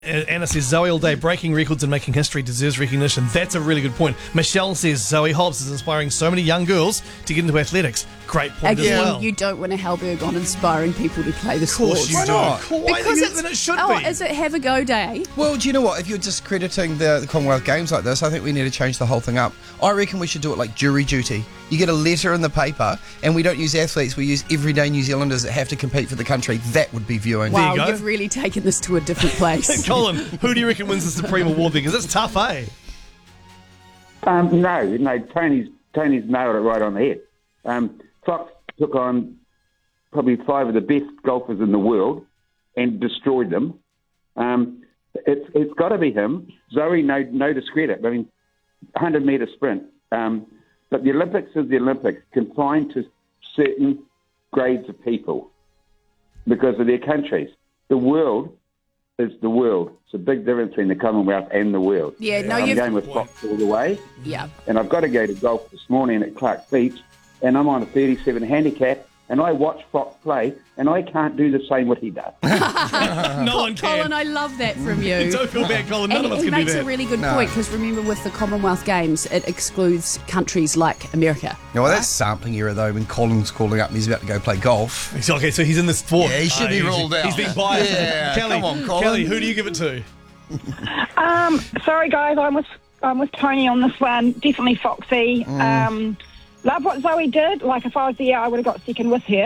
Anna says, Zoe all day, breaking records and making history, deserves recognition. That's a really good point. Michelle says, Zoe Hobbs is inspiring so many young girls to get into athletics. Great point as well. You don't want to Halberg on inspiring people to play the sports. Of course you do. Because then it should be. Is it have a go day? Well, do you know what? If you're discrediting the Commonwealth Games like this, I think we need to change the whole thing up. I reckon we should do it like jury duty. You get a letter in the paper, and we don't use athletes, we use everyday New Zealanders that have to compete for the country. That would be viewing. Wow, There you go. you've really taken this to a different place. Colin, who do you reckon wins the Supreme Award then? Because it's tough, eh? No, Tony's nailed it right on the head. Fox took on probably 5 of the best golfers in the world and destroyed them. It's got to be him. Zoe, no discredit. I mean, 100-metre sprint. But the Olympics is the Olympics, confined to certain grades of people because of their countries. The world is the world. It's a big difference between the Commonwealth and the world. I'm going with Fox all the way. Yeah. And I've got to go to golf this morning at Clark Beach, and I'm on a 37 handicap, and I watch Fox play, and I can't do the same what he does. No one can. Colin, I love that from you. Don't feel bad, Colin. None of us he can do makes that. a really good point, because remember with the Commonwealth Games, it excludes countries like America. No, well, that's sampling era, though, when Colin's calling up and he's about to go play golf. Okay, so he's in the sport. Yeah, he should be ruled out. He's been biased. Yeah, Kelly, come on, Colin. Kelly, who do you give it to? Sorry, guys, I'm with Tony on this one. Definitely Foxy. Love what Zoe did. Like, if I was there, I would have got second with her.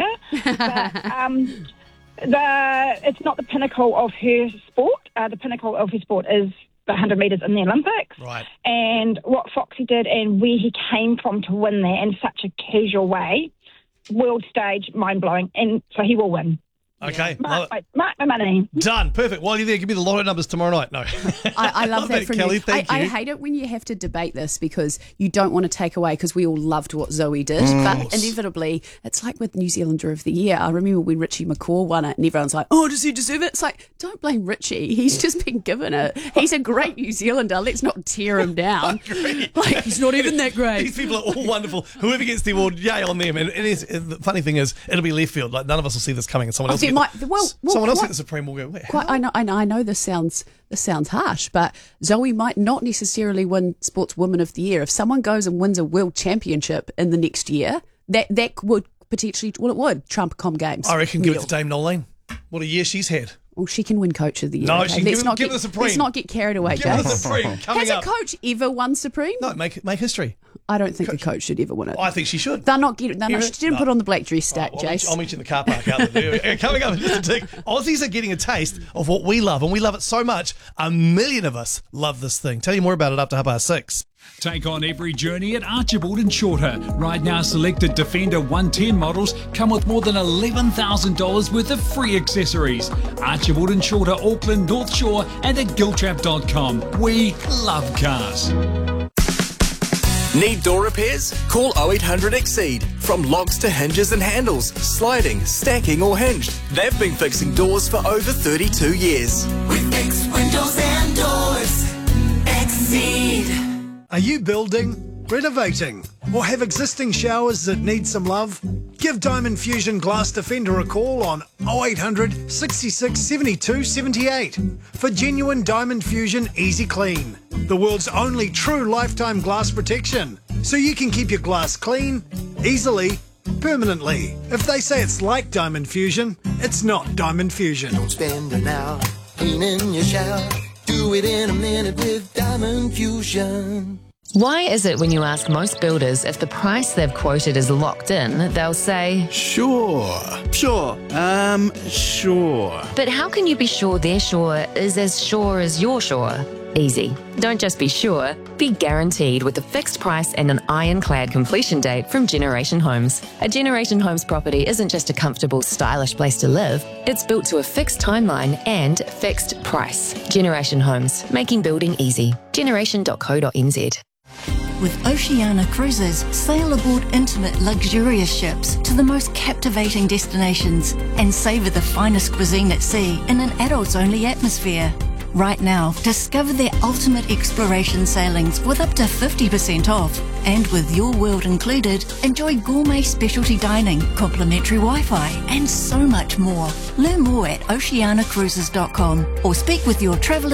But it's not the pinnacle of her sport. The pinnacle of her sport is the 100 metres in the Olympics. Right. And what Foxy did and where he came from to win there in such a casual way, world stage, mind-blowing. And so he will win. Okay. Mark my money. Done. Perfect. While you're there, give me the lotto numbers tomorrow night. No. I love that from Kelly. you. Thank you. I hate it when you have to debate this because you don't want to take away, because we all loved what Zoe did. But inevitably, it's like with New Zealander of the Year. I remember when Richie McCaw won it and everyone's like, oh, does he deserve it? It's like, don't blame Richie. He's just been given it. He's a great New Zealander. Let's not tear him down. Like, he's not even that great. These people are all wonderful. Whoever gets the award, yay on them. And the funny thing is, it'll be left field. Like, none of us will see this coming, and someone else someone else at the Supreme will go, where? I know this sounds harsh, but Zoe might not necessarily win Sportswoman of the Year. If someone goes and wins a world championship in the next year, that would potentially, well, it would trump Com Games. I reckon give it to Dame Noeline. What a year she's had. Well, she can win Coach of the Year. No, okay? she can give it the Supreme. Let's not get carried away, Give it the Jace. Supreme. Coming Has up. a coach ever won Supreme? No, make history. I don't think a coach should ever win it. I think she should. They're not. She didn't put on the black dress stack, Jace. I'll meet you in the car park out there. Coming up in just a tick, Aussies are getting a taste of what we love, and we love it so much. 1 million of us love this thing. Tell you more about it after 6:30. Take on every journey at Archibald and Shorter. Right now, selected Defender 110 models come with more than $11,000 worth of free accessories. Archibald and Shorter, Auckland, North Shore, and at giltrap.com. We love cars. Need door repairs? Call 0800 Exceed. From locks to hinges and handles, sliding, stacking or hinged. They've been fixing doors for over 32 years. We fix windows and doors. Exceed. Are you building, renovating, or have existing showers that need some love? Give Diamond Fusion Glass Defender a call on 0800 66 72 78 for genuine Diamond Fusion Easy Clean, the world's only true lifetime glass protection, so you can keep your glass clean, easily, permanently. If they say it's like Diamond Fusion, it's not Diamond Fusion. Don't spend an hour cleaning your shower. Do it in a minute with Diamond Fusion. Why is it when you ask most builders if the price they've quoted is locked in, they'll say, Sure. But how can you be sure their sure is as sure as your sure? Easy. Don't just be sure, be guaranteed with a fixed price and an ironclad completion date from Generation Homes. A Generation Homes property isn't just a comfortable, stylish place to live. It's built to a fixed timeline and fixed price. Generation Homes, making building easy. Generation.co.nz. With Oceania Cruises, sail aboard intimate, luxurious ships to the most captivating destinations and savour the finest cuisine at sea in an adults-only atmosphere. Right now, discover their ultimate exploration sailings with up to 50% off. And with your world included, enjoy gourmet specialty dining, complimentary Wi-Fi, and so much more. Learn more at oceanacruises.com or speak with your travel